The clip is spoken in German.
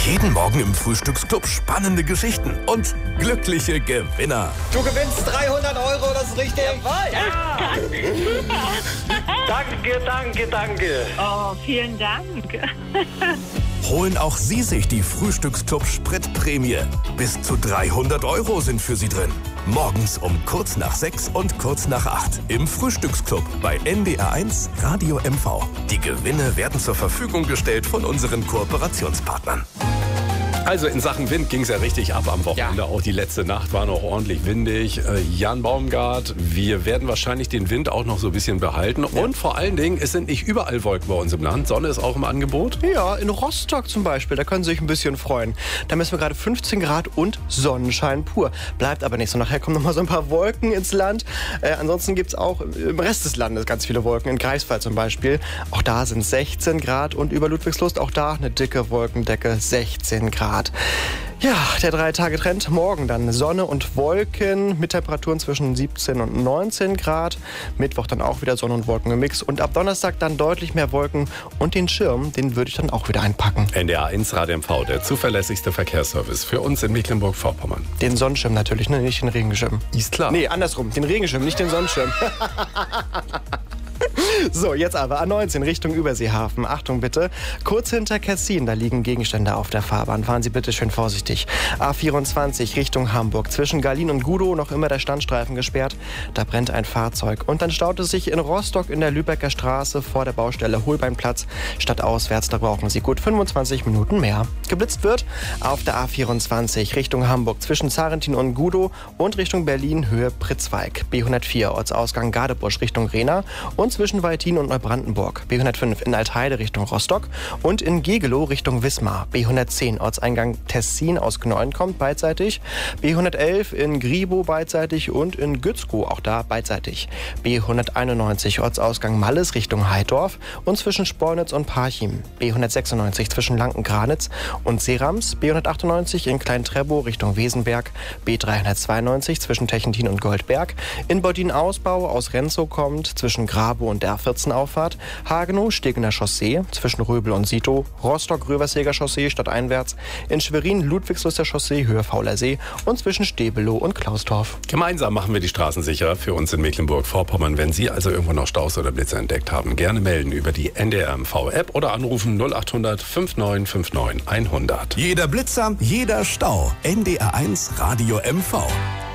Jeden Morgen im Frühstücksclub spannende Geschichten und glückliche Gewinner. Du gewinnst 300 €, das ist richtig. Jawohl. Ja. Danke. Oh, vielen Dank. Holen auch Sie sich die Frühstücksclub Spritprämie. Bis zu 300 € sind für Sie drin. Morgens um kurz nach 6 und kurz nach 8 im Frühstücksclub bei NDR1 Radio MV. Die Gewinne werden zur Verfügung gestellt von unseren Kooperationspartnern. Also in Sachen Wind ging es ja richtig ab am Wochenende. Ja. Auch die letzte Nacht war noch ordentlich windig. Jan Baumgart, wir werden wahrscheinlich den Wind auch noch so ein bisschen behalten. Ja. Und vor allen Dingen, es sind nicht überall Wolken bei uns im Land. Sonne ist auch im Angebot. Ja, in Rostock zum Beispiel, da können Sie sich ein bisschen freuen. Da messen wir gerade 15 Grad und Sonnenschein pur. Bleibt aber nicht so. Nachher kommen noch mal so ein paar Wolken ins Land. Ansonsten gibt es auch im Rest des Landes ganz viele Wolken. In Greifswald zum Beispiel. Auch da sind 16 Grad und über Ludwigslust auch da eine dicke Wolkendecke, 16 Grad. Ja, der 3-Tage-Trend. Morgen dann Sonne und Wolken mit Temperaturen zwischen 17 und 19 Grad. Mittwoch dann auch wieder Sonne und Wolken im Mix. Und ab Donnerstag dann deutlich mehr Wolken. Und den Schirm, den würde ich dann auch wieder einpacken. NDR1 Radio MV, der zuverlässigste Verkehrsservice für uns in Mecklenburg-Vorpommern. Den Sonnenschirm natürlich, ne? Nicht den Regenschirm. Ist klar. Nee, andersrum. Den Regenschirm, nicht den Sonnenschirm. So, jetzt aber A19 Richtung Überseehafen. Achtung bitte, kurz hinter Kessin, da liegen Gegenstände auf der Fahrbahn. Fahren Sie bitte schön vorsichtig. A24 Richtung Hamburg. Zwischen Garlin und Gudow noch immer der Standstreifen gesperrt. Da brennt ein Fahrzeug. Und dann staut es sich in Rostock in der Lübecker Straße vor der Baustelle Holbeinplatz. Stadtauswärts, da brauchen Sie gut 25 Minuten mehr. Geblitzt wird auf der A24 Richtung Hamburg. Zwischen Zarentin und Gudow und Richtung Berlin Höhe Pritzweig. B104 Ortsausgang Gadebusch Richtung Rehna. Und zwischen Weitin und Neubrandenburg. B105 in Altheide Richtung Rostock und in Gegelow Richtung Wismar. B110 Ortseingang Tessin aus Gneuen kommt beidseitig. B111 in Gribow beidseitig und in Gützkow auch da beidseitig. B191 Ortsausgang Malles Richtung Heidorf und zwischen Spornitz und Parchim. B196 zwischen Lanken-Granitz und Serams. B198 in Klein-Trebow Richtung Wesenberg. B392 zwischen Techentin und Goldberg. In Bodin-Ausbau aus Renzow kommt zwischen Grabow und der A14-Auffahrt, Hagenow, Stegener Chaussee, zwischen Röbel und Sito, Rostock-Röversäger Chaussee stadteinwärts, in Schwerin Ludwigsluster Chaussee, Höhe Fauler See und zwischen Stebelow und Klausdorf. Gemeinsam machen wir die Straßen sicherer für uns in Mecklenburg-Vorpommern. Wenn Sie also irgendwo noch Staus oder Blitze entdeckt haben, gerne melden über die NDR-MV-App oder anrufen 0800 5959 100. Jeder Blitzer, jeder Stau. NDR1 Radio MV.